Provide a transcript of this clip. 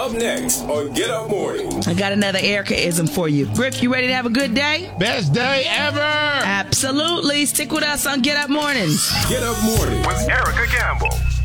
Up next on Get Up Morning. I got another Erica-ism for you. Rick, you ready to have a good day? Best day ever! Absolutely. Stick with us on Get Up Mornings. Get Up Morning with Erica Campbell.